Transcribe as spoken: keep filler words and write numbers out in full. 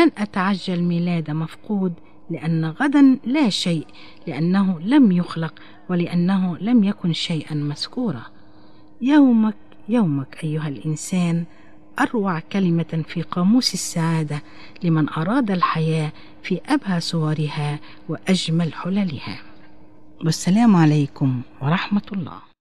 لن أتعجل ميلاد مفقود، لأن غدا لا شيء، لأنه لم يخلق، ولأنه لم يكن شيئا مذكورا. يومك يومك أيها الإنسان أروع كلمة في قاموس السعادة لمن أراد الحياة في أبهى صورها وأجمل حللها. والسلام عليكم ورحمة الله.